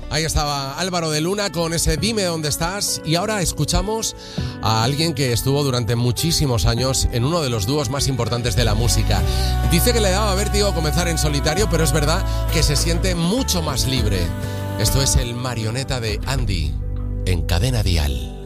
Ahí estaba Álvaro de Luna con ese Dime dónde estás. Y ahora escuchamos a alguien que estuvo durante muchísimos años en uno de los dúos más importantes de la música. Dice que le daba vértigo comenzar en solitario, pero es verdad que se siente mucho más libre. Esto es el Marioneta de Andy en Cadena Dial.